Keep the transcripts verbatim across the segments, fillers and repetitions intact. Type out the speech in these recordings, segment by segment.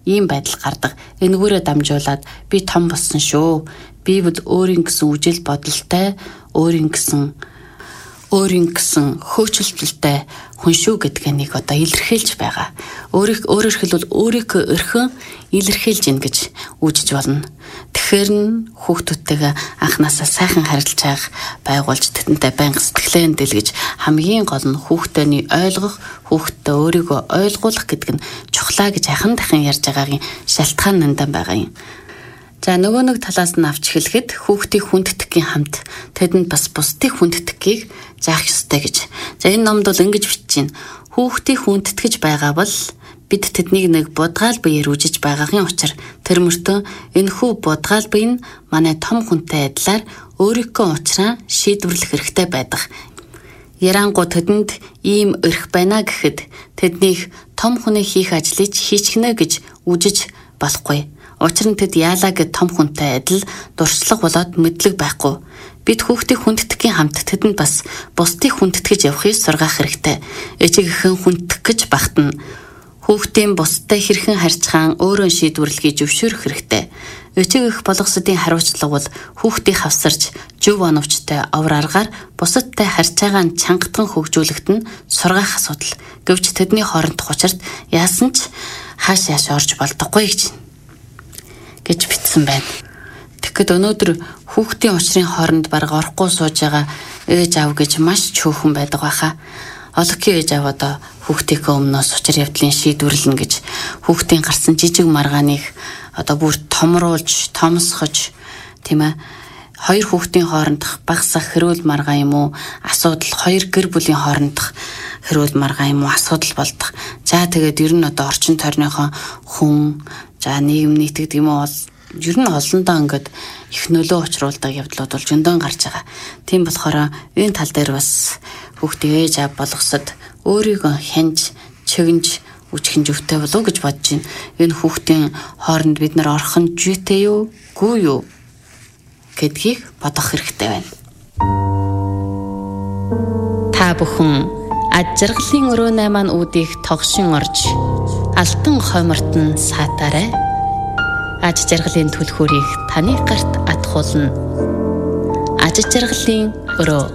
ийм байдал гардаг. Энэгээрээ дамжуулаад би том болсон шүү. Би бол өөрийн гэсэн үжил бодолтой, өөрийн гэсэн өөрийн гэсэн хөөцөлтөлтэй хүн шүү гэдгээ нэг одоо илэрхийлж байгаа. Өөрийг өөрөөр хэлбэл өөрийгөө өрхөн илэрхийлж ийн гэж үүжиж болно. Тэгэхээр нь хүүхдүүдтэйгээ анхнаасаа сайхан харилцааг байгуулж тэдэнтэй байнга сэтгэлээ дэлгэж хамгийн гол нь хүүхдтэйний ойлгох, хүүхдтэй өөрийгөө ойлгуулах гэдэг нь чухлаа гэж ахин дахин ярьж байгаагийн шалтгаан нандаа байгаа юм. За нөгөө нэг талаас нь авч хэлэхэд хүүхдийг хүндтгэхийн хамт тэдэнд бас бусдыг хүндтгэхийг заах ёстой гэж. За энэ номд бол ингэж бичиж байна. Хүүхдийг хүндэтгэж байгаа бол бид тэднийг нэг будгаал биеэр үжиж байгаагийн учир тэр мөртөө энэ хүү будгаал бие нь манай том хүнтэй адилаар өөрийнхөө учраа шийдвэрлэх хэрэгтэй байдаг. Ярангуу тэдэнд ийм өрх байна гэхэд тэднийг том хүний хийх ажлыг хийчихнэ гэж үжиж болохгүй. Учир нь тэд яалаа гэд том хүнтэй адил дуршлаг болоод мэдлэг байхгүй. Бид хүүхдийг хүндэтгэхийн хамт тэдэнд бас бусдыг хүндэтгэж явахыг сургаах хэрэгтэй. Эцэгхэн хүндэх гэж багтана. Хүүхдийн бусдтай хэрхэн харьцахаа өөрөө шийдвэрлэхийг зөвшөөрөх хэрэгтэй. Эцэг эх болгосодын хариуцлага бол хүүхдийг хавсарч зөв оновчтой овор аргаар бусадтай харьцаагаа чангатан хөгжүүлэхэд нь сургаах асуудал. Гэвч тэдний хоорондох учирт яасан ч хааш яаш орж болдоггүй гэж гэж бичсэн байна. Тэгэхэд өнөөдөр хүүхдийн учрын хооронд бараг орохгүй сууж байгаа ээж аав гэж маш чөөхөн байдаг байхаа. Олонхий ээж аав одоо хүүхдийнхээ өмнөөс учир явдлын шийдвэрлэнэ гэж хүүхдийн гарсан жижиг маргааныг одоо бүр томруулж, томсгож тийм ээ хоёр хүүхдийн хоорондох багсах хэрүүл маргаа юм уу асуудал, хоёр гэр бүлийн хоорондох хэрүүл маргаа юм уу асуудал болдог. За тэгээд ер нь одоо орчин тойрныхоо хүн за нийгэм нийт гэдэг юм уу ер нь олондоо ингээд их нөлөө учруулдаг явдлууд бол зөндөн гарч байгаа. Тийм болохоор энэ тал дээр бас хүүхдийн ээж аав болгосод өөрийгөө хянж, чигнж, үжихэн зөвтэй болов уу гэж бодож байна. Энэ хүүхдийн хооронд бид нар орхон жүйтэй юу, гүй юу гэдгийг бодох хэрэгтэй байна. Та бүхэн аж жаргалын өрөөнэй маань үүдийг тогшин орж алтан хоймортон саатаарай. Аж жаргалын түлхүүрийг таны гарт атгуулна. Аж жаргалын өрөө.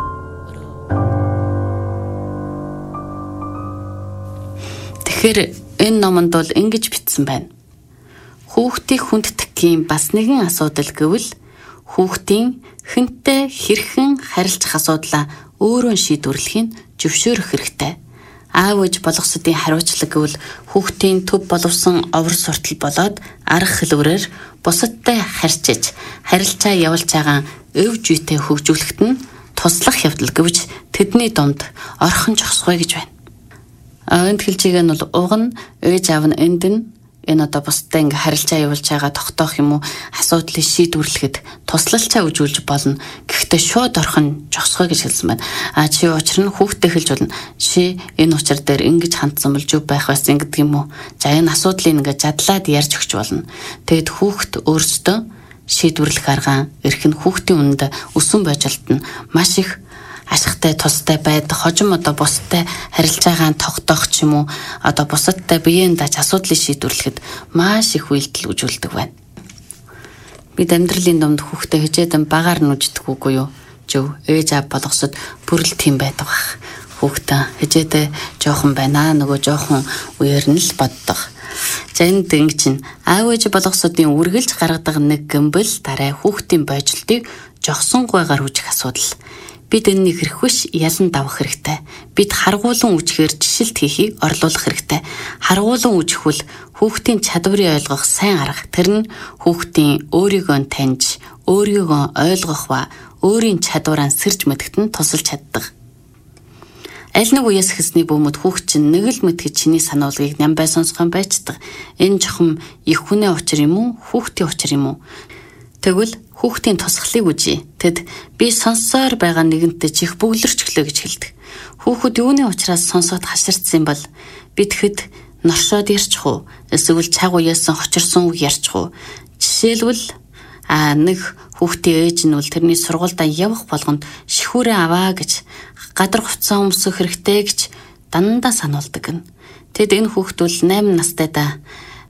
Тэгэхээр энэ номонд бол ингэж бичсэн байна. Хүүхдийг хүндэтгэхийн бас нэгэн асуудал гэвэл хүүхдийн хэнтэй хэрхэн харилцах асуудлаа өөрөө шийдвэрлэхийг зөвшөөрөх хэрэгтэй. Аав ээж болгосодын хариуцлага гэвэл хүүхдийн төв боловсон овор суртал болоод арга хэлбэрээр бусадтай харьцаж харилцаа явуулж байгаа өв жүйтэй хөгжүүлэхэд нь туслах явдал гэвч тэдний дунд орхон жогсгоё гэж байна. Энд хэлжийг нь бол уг нь ээж аав нь энд нь энэ одоо бусдаа ингээ харилцаа явуулж байгаа тогтоох юм уу асуудлыг шийдвэрлэхэд туслалцаа үзүүлж болно. Гэхдээ шууд орхон жогсгоё гэж хэлсэн байна. А чи учир нь хүүхдэд хэлж болно. Чи энэ учир дээр ингэж хандсан бол зөв байх байсан гэдэг юм уу? За энэ асуудлыг ингээ задлаад ярьж өгч болно. Тэгэд хүүхд өөрсдөө шийдвэрлэх арга эрх нь хүүхдийн үнэнд өсөн байж олдно. Маш их ашигтай тустай байдаг хожим одоо бусдтай харилцаагаа тогтоох ч юм уу одоо бусадтай биеийн дач асуудлыг шийдвэрлэхэд маш их үйлдэл үзүүлдэг байна. Бид амьдралын дунд хүүхдээ хичээдэн багаар нь үждэг үгүй юу? Зөв ээж аав болгосод бүрэл тийм байдаг бах. Хүүхдээ хичээдээ жоохон байна нөгөө жоохон үеэр нь л боддог. За энд ингэ чинь аав ээж болгосодын үргэлж гаргадаг нэг гэмбэл дараа хүүхдийн бойжлтыг жогсонгойгоор үжих асуудал. Бид энэнийг хэрэгвэш ялан давах хэрэгтэй. Бид харгуулан үжихээр жишэлт хийхийг орлуулах хэрэгтэй. Харгуулан үжихвэл хүүхдийн чадварыг ойлгох сайн арга. Тэр нь хүүхдийн өөрийгөө таньж, өөрийгөө ойлгох ба өөрийн чадвараа сэрж мэдгэхэд нь тусалж чаддаг. Аль нэг үеэс хэсний бөмбөд хүүхд чинь нэг л мэдхэд чиний сануулгыг нямбай сонсгон байцдаг. Энэ жохом их хүнээ учир юм уу? Хүүхдийн учир юм уу? Тэгвэл хүүхдийн тусгалыг үжи. Тэд би сонссоор байгаа нэгэнтээ чих бүглэрч өглөө гэж хэлдэг. Хүүхэд юуны учраас сонсоод хаширдсан бол би тэгэхэд норшоод ярьчих уу? Эсвэл цаг уяасан хочирсон үг ярьчих уу? Жишээлбэл а нэг хүүхдийн ээж нь бол тэрний сургуультай явах болгонд шихүүрээ аваа гэж гадар хувцас өмсөх хэрэгтэй гэж дандаа сануулдаг гэн. Тэд энэ хүүхдүүл восемь настайдаа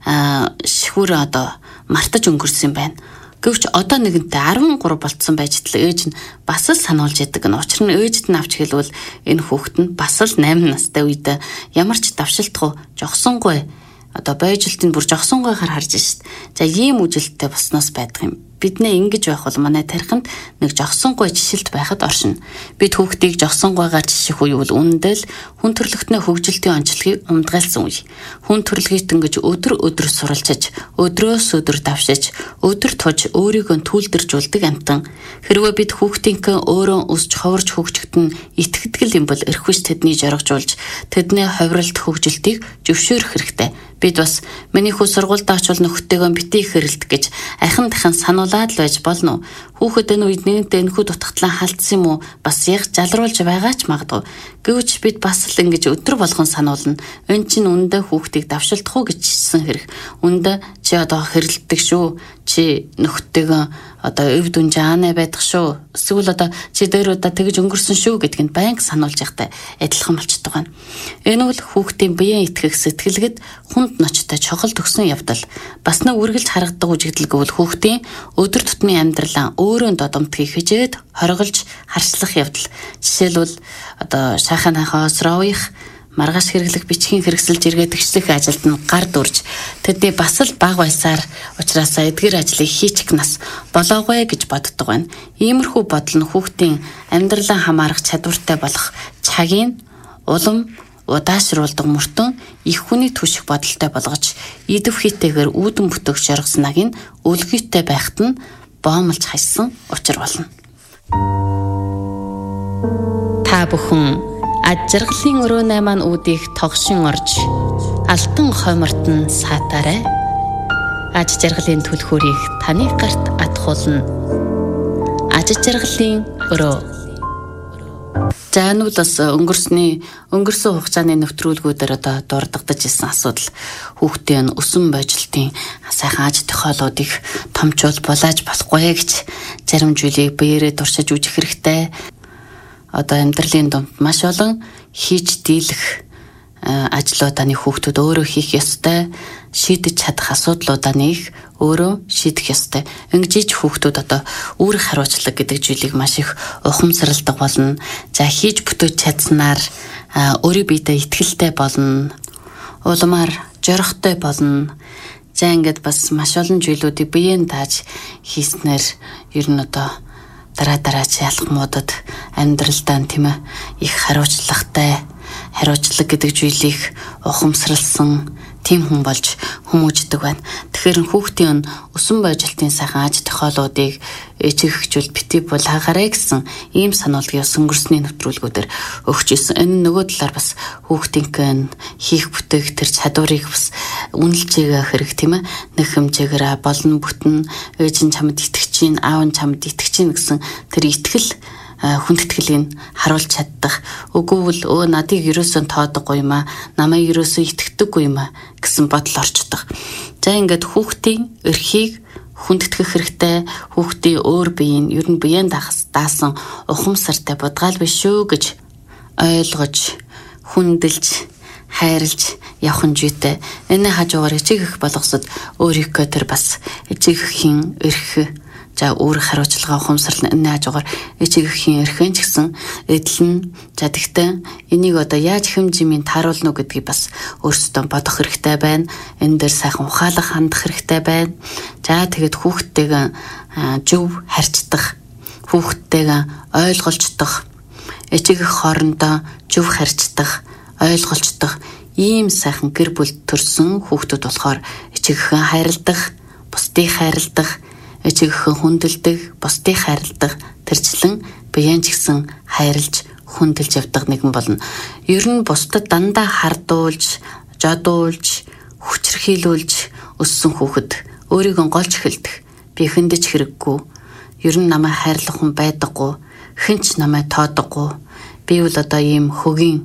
шихүүрээ одоо мартаж өнгөрсөн байна. Гэвч одоо нэгэнтээ арван гурав болцсон байж тал ээж нь бас л сануулж яадаг нь. Учир нь ээжд нь авч хэлвэл энэ хүүхэд нь бас л найман настай үед ямар ч давшилтгүй жогсонгүй одоо бойжилтыг бүр жогсонгойгоор харж шít. За ийм үжилттэй болсноос байдаг юм. Бид нэ ингэж байх бол манай тархинд нэг жогсонгүй жишэлт байхад оршино. Бид хүүхдийг жогсонгойгоор жиших үе бол үнэндээ л хүн төрөлхтний хөгжилтийн онцлогийг умдгаалсан үе. Хүн төрөлхийт ингэж өдөр өдөр суралцаж, өдрөөс өдөр давшиж, өдөр туж өөрийгөө түлдэржүүлдэг амтан. Хэрвээ бид хүүхдийнхээ өөрөө өсч ховорж хөгжөхөд нь итгэдэг юм бол эрхвч тэдний жаргажуулж, тэдний ховролт хөгжилтийг зөвшөөрөх хэрэгтэй. Бид бас миний хүү сургуульд очвол нөхдөйгөө битгий хэрэлдэх гэж ахин дахин сануулаад л байж болно уу? Хүүхэд энэ үед нэгэнтээ энэхүү дутагтлан халдсан юм уу? Бас яг жалруулж байгаа ч магадгүй. Гэвч бид бас л ингэж өдөр болгон сануулна. Энэ чинь үндэ хүүхдийг давшилдах уу гэжсэн хэрэг. Үндэ чи одоо хэрэлддэг шүү. Чи нөхдөйгөө одоо өв дүн жаанаа байдаг шүү. Эсвэл одоо чи дээр удаа тэгж өнгөрсөн шүү гэдгийг байнга сануулж явахтай адилхан болчихдог байна. Энэ бол хүүхдийн биеийн итгэх сэтгэлгэд хүнд ночтой чухал төгсөн явдал. Бас нэг үргэлж харагддаг үжигдэлгүй бол хүүхдийн өдөр тутмын амьдралаа өөрөө додомтгийг хижээд хориголж харслах явдал. Жишээлбэл одоо шаханаахаа осроових маргааш хэрэглэх бичгийн хэрэгсэлж эргээд тгчлэх ажилд нь гар дүрж тэдний бас л бага байсаар учраас эдгээр ажлыг хийчих нас болоогүй гэж боддог байна. Иймэрхүү бодол нь хүүхдийн амьдралаа хамаарах чадвартай болох цагийн улам удаашруулдаг мөртөө их хүний түших бодолтой болгож идэв хийтэйгээр үүдэн бүтэх шоргоснаг нь өлгийтэй байхад нь боомлж хайсан учир болно. Та бүхэн аж жаргалын өрөөнэй маань үүдийг тогшин орж алтан хоймортон саатаарай. Аж жаргалын түлхүүрийг таны гарт атгуулна. Аж жаргалын өрөө. За энэ бол бас өнгөрсний өнгөрсөн хугацааны нэвтрүүлгүүдээр одоо дурддагдаж исэн асуудал хүүхдийн өсөн божилтын сайхан аж тохиолуудыг томчуул булааж болохгүй гэж зарим зүйлийг биеэрээ дуршиж үжих хэрэгтэй. Одоо амьдралын дунд маш олон хийж дийлэх ажлуудаа нэг хүүхдүүд өөрөө хийх ёстой, шийдэж чадах асуудлуудаа нэг өөрөө шийдэх ёстой. Ингэж хүүхдүүд одоо үүрэг хариуцлага гэдэг зүйлийг маш их ухамсарладаг болно. За хийж бүтээж чадсанаар өөрийн биедээ итгэлтэй болно. Улмаар жорохтой болно. За ингээд бас маш олон зүйлүүдийг биеэн тааж хийснээр ер нь одоо дараа дараач ялгамуудад амьдралдаа тийм ээ их хариуцлагатай хариуцлага гэдэг зүйлийг ухамсарлсан тийм хүн болж хүмүүждэг байна. Тэгэхээр хүүхдийн өсөн божилтын сайхан аж тохиолуудыг ээжигчүүл битгий булаагаарэ гэсэн ийм сануулгыг өнгөрсний нэвтрүүлгүүдээр өгч ирсэн. Энэ нөгөө талаар бас хүүхдийн хийх бүтээх тэр чадварыг бас үнэлжээгээ хэрэг тийм ээ нэг хэмжээгээр болон бүтэн ээж нь чамд итгэж чинь, аав нь чамд итгэж чинь гэсэн тэр итгэл хүндэтгэлийг харуулж чаддаг. Үгүй бол өө надыг ерөөсөө тоодоггүй юм аа, намайг ерөөсөө итгэдэггүй юм аа гэсэн бодол орчдог. За ингээд хүүхдийн эрхийг хүндэтгэх хэрэгтэй, хүүхдийн өөр биеийн ер нь биеийн дагас даасан ухамсартай бодгаал биш шүү гэж ойлгож, хүндэлж, хайрлж явах нь зүйтэй. Энэ хажуугаар эцэг эх болгосод өөрийнхөө тэр бас эцэг эхийн эрх за өөрөөр хариуцлага ухамсарлан энэ хажуугаар эцэг эхийн эрхэн ч гэсэн эдлэн за тэгтээ энийг одоо яаж хэмжимийн тааруулна уу гэдгийг бас өөрсдөө бодох хэрэгтэй байна. Энэ дээр сайхан ухаалаг хандах хэрэгтэй байна. За тэгээд хүүхдтэйгээ зөв харьцдаг, хүүхдтэйгээ ойлголцдог, эцэг эх хоорондоо зөв харьцдаг, ойлголцдог ийм сайхан гэр бүл төрсөн хүүхдүүд болохоор эцэг эхэн хайрладаг, бусдыг хайрладаг, эцэг эхэн хүндэлдэг, бусдыг хайрладаг, тэрчлэн биеэн ч гэсэн хайрлж, хүндэлж явдаг нэгэн болно. Ер нь бусдад дандаа хардуулж, жодуулж, хүчрхийлүүлж өссөн хүүхэд өөрийгөө голж эхэлдэг. Би хүндэж хэрэггүй. Ер нь намайг хайрлах хүн байдаггүй. Хэн ч намайг тоодоггүй. Би бол одоо ийм хөгийн,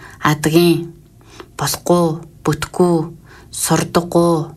адгийн, болохгүй, бүтггүй, сурдаггүй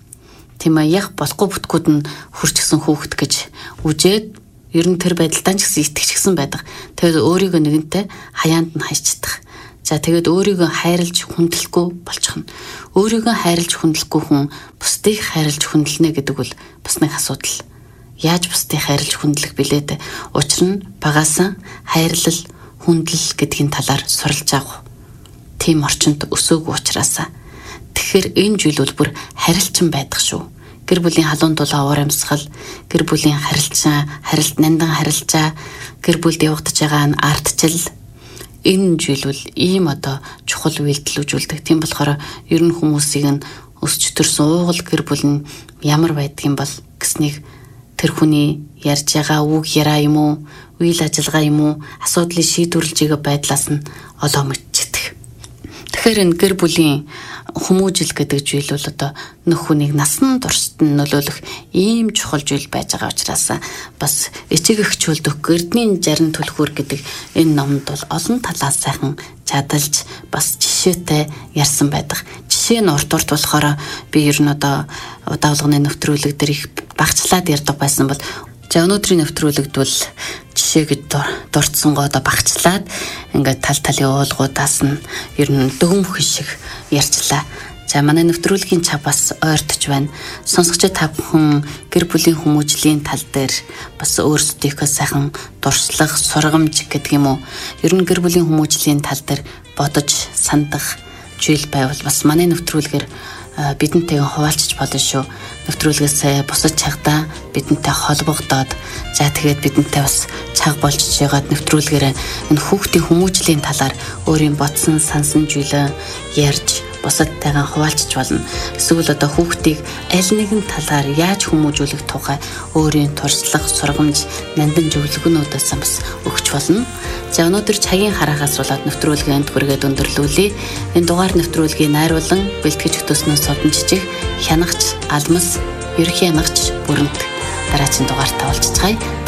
тийм ээ яг болохгүй бүтгэд нь хүрчгсэн хүүхэд гэж үжээд ер нь тэр байдалтай ч гэсэн итгэчихсэн байдаг. Тэгээд өөрийгөө нэгэнтээ хаяанд нь хайчдаг. За тэгээд өөрийгөө хайрлж хүндлэхгүй болчихно. Өөрийгөө хайрлж хүндлэхгүй хүн бусдыг хайрлж хүндлэнэ гэдэг бол бас нэг асуудал. Яаж бусдыг хайрлж хүндлэх билээ дээ? Учир нь багаасаа хайрлал, хүндлэл гэдгийн талаар суралж авах. Тийм орчинд өсөөгүй учраас. Тэгэхээр энэ зүйл бол бүр харилцан байдаг шүү. Гэр бүлийн халуун дулаан уур амьсгал, гэр бүлийн харилцаа, харилт нандан харилцаа, гэр бүлд явагдаж байгаа нь ардчил. Энэ зүйл бол ийм одоо чухал үйлдэл үзүүлдэг. Тийм болохоор ер нь хүмүүсийг нь өсч төрсөн уугал гэр бүл нь ямар байдгийм бол гэснийг тэр хүний ярьж байгаа үг яраа юм уу, үйл ажиллагаа юм уу, асуудлыг шийдвэрлэж байгаа байдлаас нь олоо мэдчихдэг. Тэгэхээр энэ гэр бүлийн хүмүүжил гэдэг зүйл бол одоо нөх хүнийг насан туршид нь нөлөөлөх ийм чухал зүйл байж байгаа учраас бас эцэг эх чөлдөх гэрдний жарин түлхүүр гэдэг энэ номд бол олон талаас сайхан чадалж бас жишээтэй ярьсан байдаг. Жишээ нь урт урт болохоор би ер нь одоо удаалагны нэвтрүүлэг дээр их багцлаад ярьдаг байсан бол за өнөөдрийн нэвтрүүлэгд бол жишээ гэж дурдсан гоо одоо багцлаад ингээд тал талын уулгуудаас нь ер нь дөгөмхөн шиг ярьчлаа. За манай нэвтрүүлгийн чав бас ойртож байна. Сонсогч та бүхэн гэр бүлийн хүмүүжлийн тал дээр бас өөрсдийнхөө сайхан дуршлах, сургамж гэдэг юм уу? Ер нь гэр бүлийн хүмүүжлийн тал дээр бодож сандах зүйл байвал бас манай нэвтрүүлгээр бидэнтэйгээ хуваалцаж болно шүү. Нэвтрүүлгээс бусад чагтаа бидэнтэй холбогдоод за тэгээд бидэнтэй бас чаг болж байгаад нэвтрүүлгээр энэ хүүхдийн хүмүүжлийн талаар өөрийн бодсон сансан зүйлээ ярьж бусадтайгаа хуваалцаж болно. Эсвэл одоо хүүхдийг аль нэгэн талаар яаж хүмүүжүүлэх тухай өөрийн туршлага, сургамж, нандин зөвлөгөөнүүдээс бас өгч болно. За өнөөдөр цагийн хараагаас болоод нэвтрүүлгээнд хүргээд өндөрлүүлье. Энэ дугаар нэвтрүүлгийг найруулан бэлтгэж өгснөөс совдон жижиг хянагч Алмас, ерөнхий хянагч Бүрэнт дараагийн дугаартаа уулзцгаая.